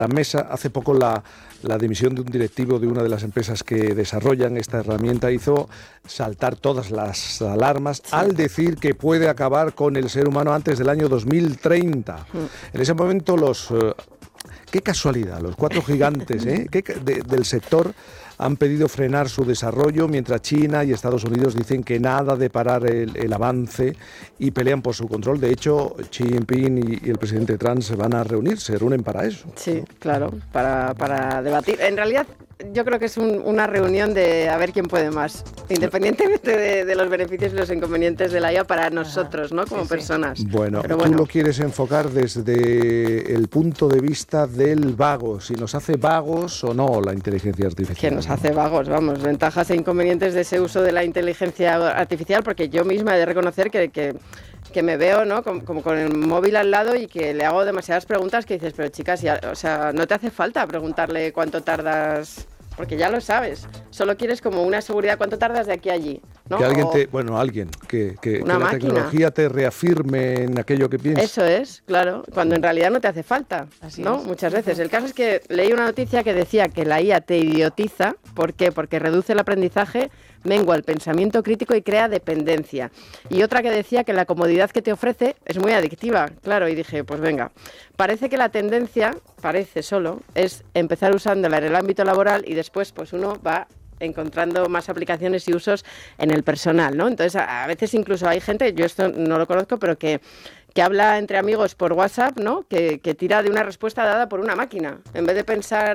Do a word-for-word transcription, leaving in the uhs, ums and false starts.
la mesa. Hace poco la, la dimisión de un directivo de una de las empresas que desarrollan esta herramienta hizo saltar todas las alarmas, sí, al decir que puede acabar con el ser humano antes del año dos mil treinta. Mm. En ese momento los... Uh, qué casualidad, los cuatro gigantes ¿eh? ¿Qué, de, del sector han pedido frenar su desarrollo, mientras China y Estados Unidos dicen que nada de parar el, el avance y pelean por su control. De hecho, Xi Jinping y, y el presidente Trump se van a reunir, se reúnen para eso. Sí, claro, para, para debatir. En realidad, yo creo que es un, una reunión de a ver quién puede más, independientemente de, de los beneficios y los inconvenientes de la I A para nosotros, ¿no? Como sí, personas. Sí. Bueno, Pero bueno, tú lo quieres enfocar desde el punto de vista del vago, si nos hace vagos o no la inteligencia artificial. Que nos hace vagos, vamos, ventajas e inconvenientes de ese uso de la inteligencia artificial, porque yo misma he de reconocer que, que, que me veo, ¿no? Como, como con el móvil al lado y que le hago demasiadas preguntas que dices, pero chicas, ya, o sea, no te hace falta preguntarle cuánto tardas, porque ya lo sabes, solo quieres como una seguridad, cuánto tardas de aquí a allí, ¿no? Que alguien o te, bueno, alguien, que, que, que la máquina. tecnología te reafirme en aquello que piensas. Eso es, claro, cuando en realidad no te hace falta, Así ¿no? Es. Muchas veces. El caso es que leí una noticia que decía que la I A te idiotiza. ¿Por qué? Porque reduce el aprendizaje, mengua el pensamiento crítico y crea dependencia. Y otra que decía que la comodidad que te ofrece es muy adictiva, claro, y dije, pues venga, parece que la tendencia, parece solo, es empezar usándola en el ámbito laboral y después pues uno va encontrando más aplicaciones y usos en el personal, ¿no? Entonces, a, a veces incluso hay gente, yo esto no lo conozco, pero que, que habla entre amigos por WhatsApp, ¿no? Que, que tira de una respuesta dada por una máquina, en vez de pensar